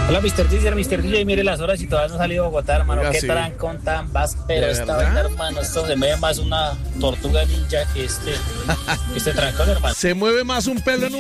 Hola, Mr. DJ, mire las horas y todavía no ha salido a Bogotá, hermano. Oiga, Qué sí. trancón tan pero ¿De esta verdad? vaina, hermano. Esto se me ve más una tortuga ninja que este trancón, hermano. Se mueve más un pelo en